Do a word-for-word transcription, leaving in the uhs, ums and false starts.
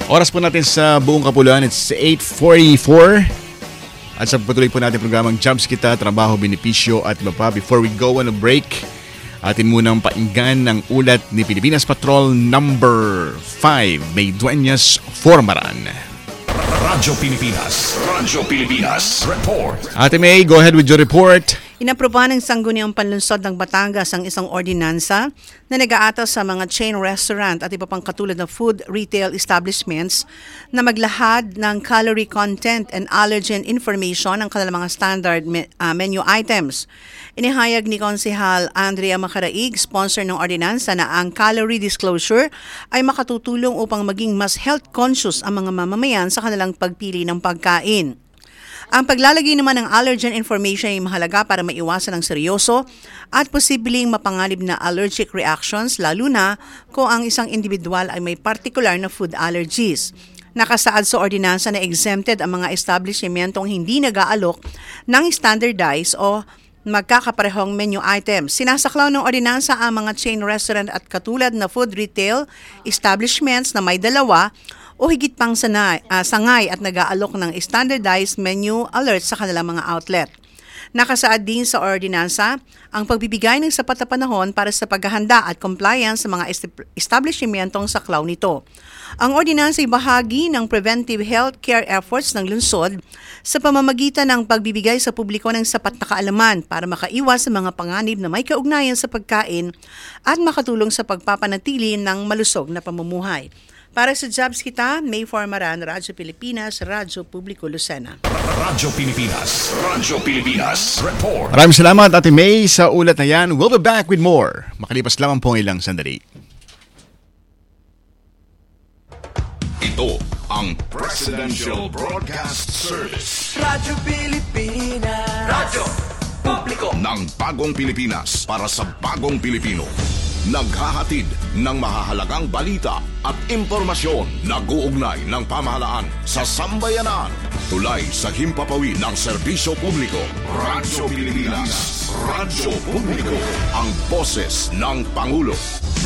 Oras po natin sa buong kapuluan, it's eight forty-four. At sa patuloy po natin programang Jobs Kita, Trabaho, Benepisyo at iba pa. Before we go on a break, atin munang painggan ng ulat ni Pilipinas Patrol number five, May Dueñas Formaran. Radyo Pilipinas, Radyo Pilipinas, report. Ate May, go ahead with your report. Inaprobahan ng Sangguniang Panlunsod ng Batangas ang isang ordinansa na nag-aatas sa mga chain restaurant at iba pang katulad na food retail establishments na maglahad ng calorie content and allergen information ng kanilang mga standard me- uh, menu items. Inihayag ni Konsehal Andrea Macaraig, sponsor ng ordinansa, na ang calorie disclosure ay makatutulong upang maging mas health conscious ang mga mamamayan sa kanilang pagpili ng pagkain. Ang paglalagay naman ng allergen information ay mahalaga para maiwasan ang seryoso at posibleng mapanganib na allergic reactions, lalo na kung ang isang individual ay may particular na food allergies. Nakasaad sa ordinansa na exempted ang mga establishmentong hindi nag-aalok ng standardized o magkakaparehong menu items. Sinasaklaw ng ordinansa ang mga chain restaurant at katulad na food retail establishments na may dalawa o higit pang sanay, uh, sangay at nag-aalok ng standardized menu alerts sa kanilang mga outlet. Nakasaad din sa ordinansa ang pagbibigay ng sapat na panahon para sa paghahanda at compliance sa mga establishmentong saklaw nito. Ang ordinansa ay bahagi ng preventive health care efforts ng lungsod sa pamamagitan ng pagbibigay sa publiko ng sapat na kaalaman para makaiwas sa mga panganib na may kaugnayan sa pagkain at makatulong sa pagpapanatili ng malusog na pamumuhay. Para sa Jobs Kita, May Formaran, Radyo Pilipinas, Radyo Publiko Lucena. Radyo Pilipinas, Radyo Pilipinas, report. Maraming salamat, Ate May, sa ulat na yan. We'll be back with more. Makalipas lamang po ilang sandali. Ito ang Presidential Broadcast Service. Radyo Pilipinas, Radyo Publiko ng bagong Pilipinas para sa bagong Pilipino. Naghahatid ng mahahalagang balita at impormasyon na guugnay ng pamahalaan sa sambayanan. Tulay sa himpapawid ng serbisyo publiko. Radyo Pilipinas, Radyo Publiko, ang boses ng Pangulo.